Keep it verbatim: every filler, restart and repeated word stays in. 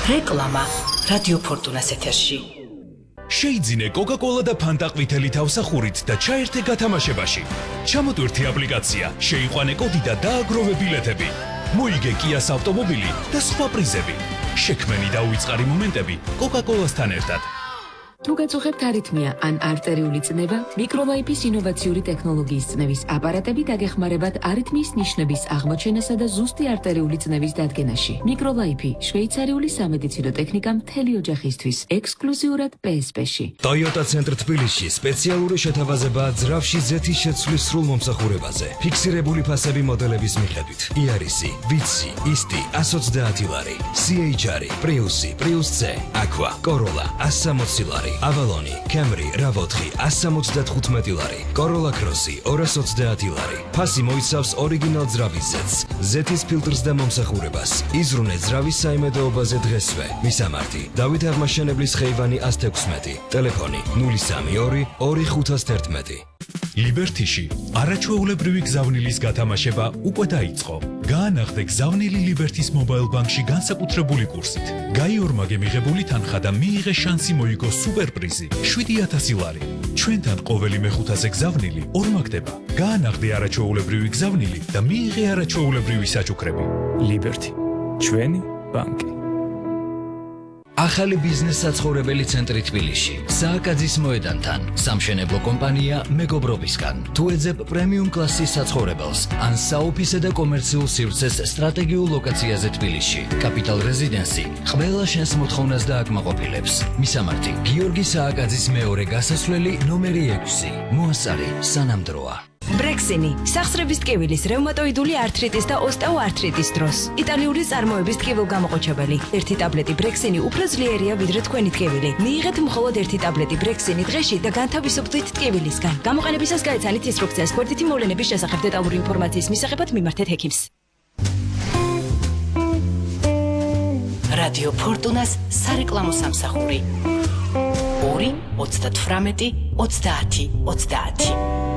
რეკლამა რადიო ფორტუნას ეთერში. შეიძინე კოკა-კოლა და ფანტა ყვითელი თავსახურით და ჩაერთე გათამაშებაში. ჩამოტვირთი აპლიკაცია, შეიყვანე კოდი და დააგროვე ბილეთები. მოიგე კიას ავტომობილი და სხვა პრიზები. შექმენი და უიწყარი მომენტები კოკა-კოლასთან ერთად. თუ გაწუხებთ არითმია ან არტერიული წნება, მიკროლაიფის ინოვაციური ტექნოლოგიის წნევის აპარატები დაგეხმარებათ არითმიის ნიშნების აღმოჩენასა და ზუსტი არტერიული წნევის დადგენაში. მიკროლაიფი შვეიცარიული სამედიცინო ტექნიკა მთელი ოჯახისთვის, ექსკლუზიურად პი ეს პი-ში. Toyota ცენტრ თბილისში სპეციალური შეთავაზებაა ძრავში ზეთის შეცვლის სრულ მომსახურებაზე. ფიქსირებული ფასები მოდელების მიხედვით. იარისი, ვიცი, ისტი, ას ოცდაათი ლარი, სი ეიჩ არი, პრიუსი, პრიუს C, Aqua, Corolla, ას სამოცი ლარი. Avaloni, Camry, რավ ოთხი, ას სამოცდათხუთმეტი ლარი, Corolla Cross-ი, ორას ოცდაათი ლარი. ფასი მოიცავს ორიგინალ ძრავის ზეთს, ზეთის ფილტრს და მომსახურებას. იზრუნე ძრავის საიმედოობაზე დღესვე. მისამართი: დავით აღმაშენებლის ხეივანი ას თექვსმეტი. ტელეფონი ნული სამი ორი ორი ხუთას თერთმეტი. ლიბერტიში არაჩვეულებრივი გზავნილის გათამაშება უკვე დაიწყო. გაანახდე გზავნილი ლიბერტის მობაილ ბანკში განსაკუთრებული კურსით. გაიორმაგე მიღებული თანხა და მიიღე შანსი მოიგო სუპერპრიზი შვიდი ათასი ლარი. ჩვენთან ყოველი მეხუთაზე გზავნილი ორმაგდება. გაანახდე არაჩვეულებრივი გზავნილი და მიიღე არაჩვეულებრივი საჩუქრები. ლიბერტი, ჩვენი ბანკი. ახალი ბიზნეს საცხოვრებელი ცენტრი თბილისში. სააკაძის მოედანთან. სამშენებლო კომპანია მეგობრობისგან. თუ ეძებ პრემიუმ კლასის საცხოვრებელს ან საოფისე და კომერციულ სივრცეს სტრატეგიულ ლოკაციაზე თბილისში. კაპიტალ რეზიდენსი ყველა შენს მოთხოვნას დააკმაყოფილებს. მისამართი: გიორგი სააკაძის მეორე გასასვლელი ნომერი ექვსი. მოასწარი სანამდროა. ბრექსინი სახსრების ტკივილის, რევმატოიდული ართრიტის და ოსტეოართრიტის დროს. იტალიური წარმოების ტკივილგამოყოჩებელი. ერთი ტაბლეტი ბრექსინი უფრო ძლიერია ვიდრე თქვენი ტკივილი. მიიღეთ მხოლოდ ერთი ტაბლეტი ბრექსინი დღეში და განთავისუფლდით ტკივილისგან. გამოყენებისას გაეცანით ინსტრუქციას გვერდითი მოვლენების შესახებ დეტალური ინფორმაციის მისაღებად მიმართეთ ექიმს. რადიო ფორტუნას სარეკლამო სამსახური. ორი ოცდათვრამეტი ოცდაათი ოცდაათი.